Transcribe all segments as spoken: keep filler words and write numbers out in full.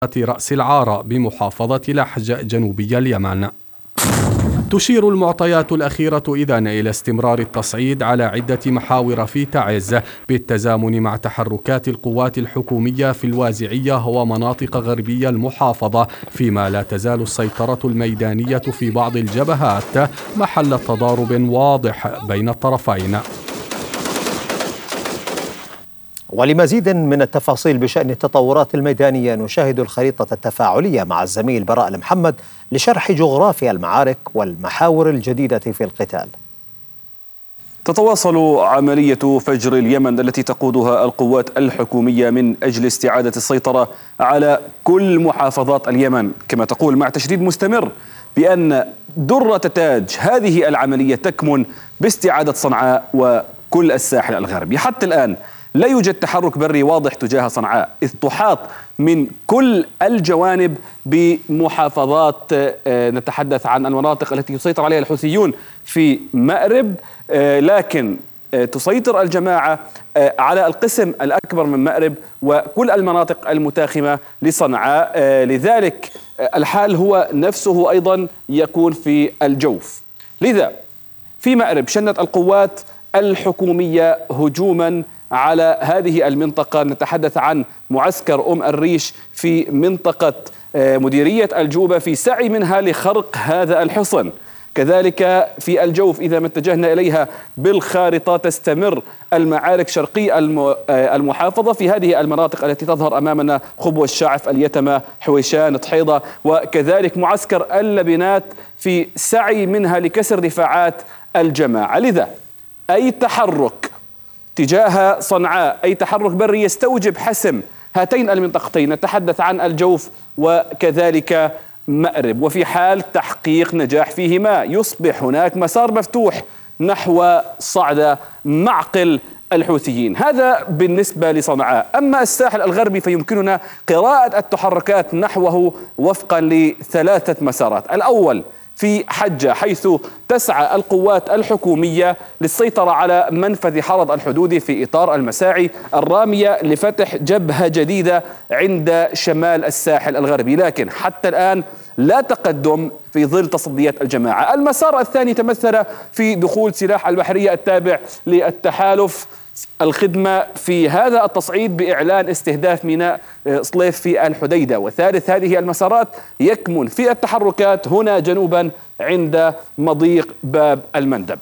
رأس العارة بمحافظة لحج جنوبي اليمن. تشير المعطيات الأخيرة إذن إلى استمرار التصعيد على عدة محاور في تعز بالتزامن مع تحركات القوات الحكومية في الوازعية ومناطق غربية المحافظة، فيما لا تزال السيطرة الميدانية في بعض الجبهات محل تضارب واضح بين الطرفين. ولمزيد من التفاصيل بشأن التطورات الميدانية نشاهد الخريطة التفاعلية مع الزميل براء المحمد لشرح جغرافيا المعارك والمحاور الجديدة في القتال. تتواصل عملية فجر اليمن التي تقودها القوات الحكومية من أجل استعادة السيطرة على كل محافظات اليمن، كما تقول مع تشديد مستمر بأن درة تاج هذه العملية تكمن باستعادة صنعاء وكل الساحل الغربي. حتى الآن لا يوجد تحرك بري واضح تجاه صنعاء، إذ تحاط من كل الجوانب بمحافظات، نتحدث عن المناطق التي يسيطر عليها الحوثيون في مأرب، لكن تسيطر الجماعة على القسم الأكبر من مأرب وكل المناطق المتاخمة لصنعاء. لذلك الحال هو نفسه أيضا يكون في الجوف. لذا في مأرب شنت القوات الحكومية هجوما على هذه المنطقة، نتحدث عن معسكر أم الريش في منطقة مديرية الجوبة في سعي منها لخرق هذا الحصن. كذلك في الجوف إذا ما اتجهنا إليها بالخارطة تستمر المعارك شرقي المحافظة في هذه المناطق التي تظهر أمامنا: خبوة الشعف، اليتمة، حويشان، طحيضة، وكذلك معسكر اللبنات في سعي منها لكسر دفاعات الجماعة. لذا أي تحرك تجاه صنعاء، أي تحرك بري يستوجب حسم هاتين المنطقتين، نتحدث عن الجوف وكذلك مأرب، وفي حال تحقيق نجاح فيهما يصبح هناك مسار مفتوح نحو صعدة معقل الحوثيين. هذا بالنسبة لصنعاء. أما الساحل الغربي فيمكننا قراءة التحركات نحوه وفقا لثلاثة مسارات. الأول في حجة، حيث تسعى القوات الحكومية للسيطرة على منفذ حرض الحدودي في إطار المساعي الرامية لفتح جبهة جديدة عند شمال الساحل الغربي، لكن حتى الآن لا تقدم في ظل تصديات الجماعة. المسار الثاني تمثل في دخول سلاح البحرية التابع للتحالف الخدمة في هذا التصعيد بإعلان استهداف ميناء صليف في الحديدة. وثالث هذه المسارات يكمن في التحركات هنا جنوبا عند مضيق باب المندب.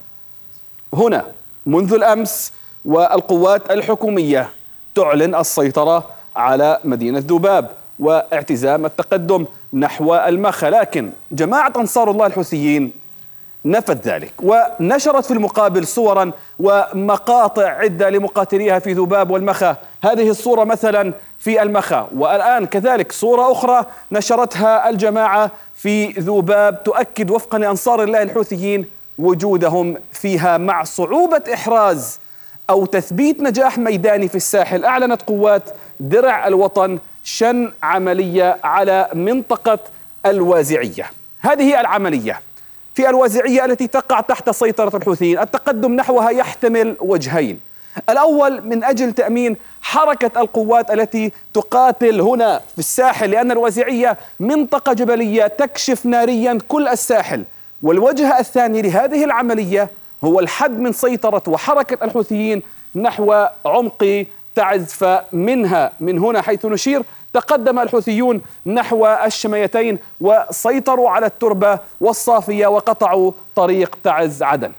هنا منذ الأمس والقوات الحكومية تعلن السيطرة على مدينة ذباب واعتزام التقدم نحو المخا، لكن جماعة أنصار الله الحوثيين نفت ذلك ونشرت في المقابل صورا ومقاطع عدة لمقاتليها في ذباب والمخا. هذه الصورة مثلا في المخا، والآن كذلك صورة أخرى نشرتها الجماعة في ذباب تؤكد وفقا لأنصار الله الحوثيين وجودهم فيها مع صعوبة إحراز أو تثبيت نجاح ميداني في الساحل. أعلنت قوات درع الوطن شن عملية على منطقة الوازعية. هذه العملية في الوازعية التي تقع تحت سيطرة الحوثيين. التقدم نحوها يحتمل وجهين: الأول من أجل تأمين حركة القوات التي تقاتل هنا في الساحل، لأن الوازعية منطقة جبلية تكشف ناريا كل الساحل، والوجه الثاني لهذه العملية هو الحد من سيطرة وحركة الحوثيين نحو عمق تعز. فمنها من هنا حيث نشير تقدم الحوثيون نحو الشميتين وسيطروا على التربة والصافية وقطعوا طريق تعز عدن.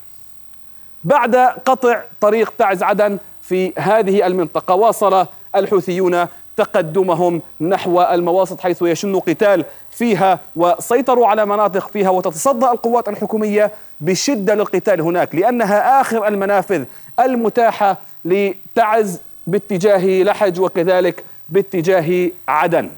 بعد قطع طريق تعز عدن في هذه المنطقة واصل الحوثيون تقدمهم نحو المواسط حيث يشن قتال فيها وسيطروا على مناطق فيها، وتتصدى القوات الحكومية بشدة للقتال هناك لأنها آخر المنافذ المتاحة لتعز باتجاه لحج وكذلك باتجاه عدن.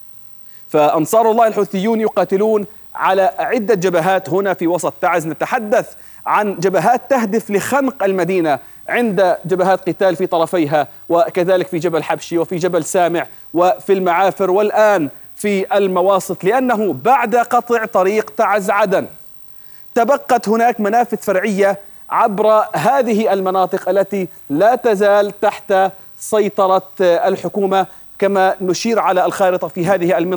فأنصار الله الحوثيون يقاتلون على عدة جبهات هنا في وسط تعز. نتحدث عن جبهات تهدف لخنق المدينة عند جبهات قتال في طرفيها، وكذلك في جبل حبشي وفي جبل سامع وفي المعافر والآن في المواسط، لأنه بعد قطع طريق تعز عدن تبقت هناك منافذ فرعية عبر هذه المناطق التي لا تزال تحت سيطرة الحكومة كما نشير على الخارطة في هذه المنطقة